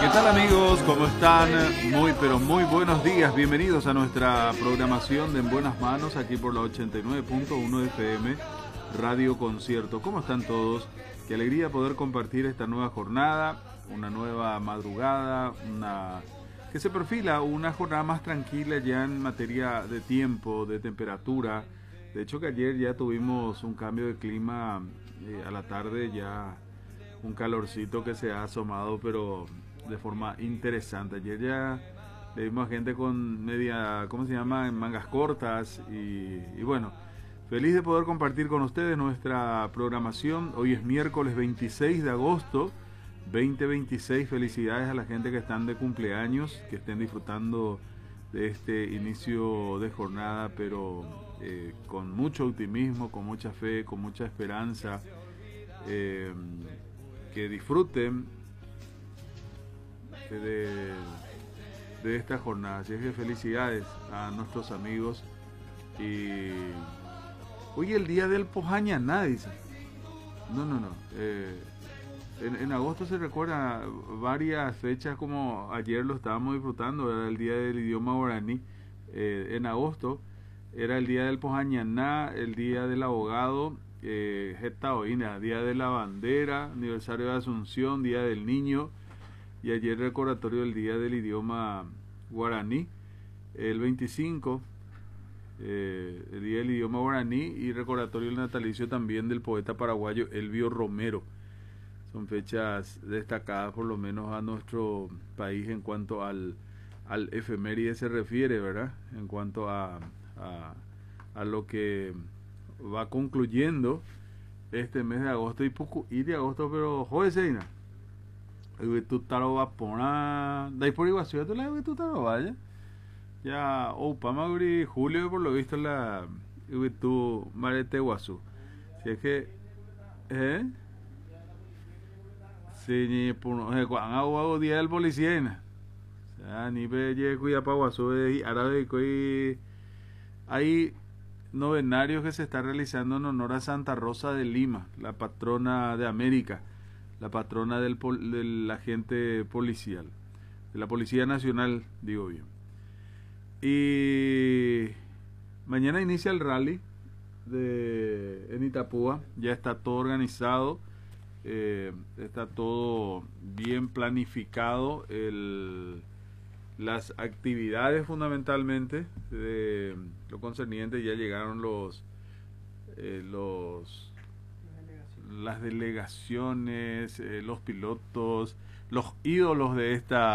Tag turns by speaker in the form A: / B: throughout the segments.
A: tal amigos? ¿Cómo están? Muy pero muy buenos días. Bienvenidos a nuestra programación de En Buenas Manos aquí por la 89.1 FM Radio Concierto. ¿Cómo están todos? Qué alegría poder compartir esta nueva jornada, una nueva madrugada, que se perfila una jornada más tranquila ya en materia de tiempo, de temperatura. De hecho que ayer ya tuvimos un cambio de clima a la tarde, ya un calorcito que se ha asomado, pero de forma interesante. Ayer ya le vimos a gente con media, ¿cómo se llama?, en mangas cortas y bueno, feliz de poder compartir con ustedes nuestra programación. Hoy es miércoles 26 de agosto 2026. Felicidades a la gente que están de cumpleaños, que estén disfrutando de este inicio de jornada, pero con mucho optimismo, con mucha fe, con mucha esperanza. Que disfruten de esta jornada. Así es que felicidades a nuestros amigos. Y hoy el día del Pojañaná, dice. No. En agosto se recuerda varias fechas, como ayer lo estábamos disfrutando, era el día del idioma guaraní. En agosto era el día del Pojañaná, el día del abogado, día de la bandera, aniversario de Asunción, día del niño, y ayer recordatorio del día del idioma guaraní. El 25 el día del idioma guaraní, y recordatorio del natalicio también del poeta paraguayo Elvio Romero. Son fechas destacadas por lo menos a nuestro país en cuanto al efeméride se refiere, ¿verdad? En cuanto a lo que va concluyendo este mes de agosto y de agosto, pero joder, Seina, tu taro va por de por igual tú la tu taro vaya ya Pamaguri julio, por lo visto la tu marete guasu, si es que si ni por cuan hago día del policía, o sea, ni ve ye cuida pa guasu y árabe y hay novenarios que se está realizando en honor a Santa Rosa de Lima, la patrona de América, la patrona de la agente policial, de la Policía Nacional, digo bien. Y mañana inicia el rally en Itapúa, ya está todo organizado, está todo bien planificado, las actividades fundamentalmente de lo concerniente. Ya llegaron las delegaciones, los pilotos, los ídolos de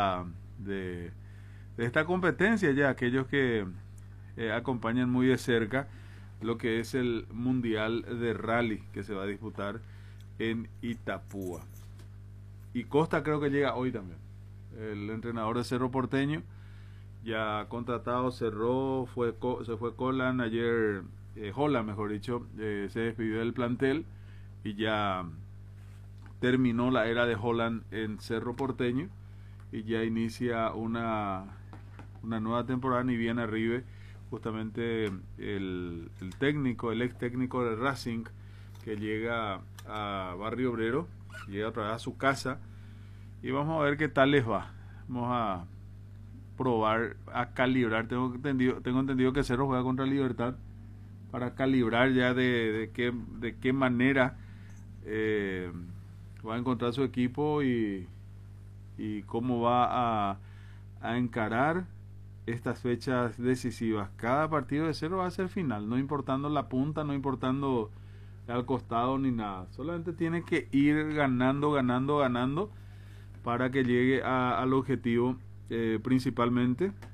A: esta competencia, ya aquellos que acompañan muy de cerca lo que es el Mundial de Rally que se va a disputar en Itapúa. Y Costa creo que llega hoy también. El entrenador de Cerro Porteño ya contratado, se fue Colan ayer, Holland mejor dicho, se despidió del plantel y ya terminó la era de Holland en Cerro Porteño y ya inicia una nueva temporada. Ni bien arriba justamente el ex técnico de Racing, que llega a Barrio Obrero, llega otra vez a su casa. Y vamos a ver qué tal les va. Vamos a probar, a calibrar. Tengo entendido que Cerro juega contra Libertad, para calibrar ya de qué manera va a encontrar su equipo y cómo va a encarar estas fechas decisivas. Cada partido de Cerro va a ser final, no importando la punta, no importando al costado ni nada. Solamente tiene que ir ganando para que llegue al objetivo, principalmente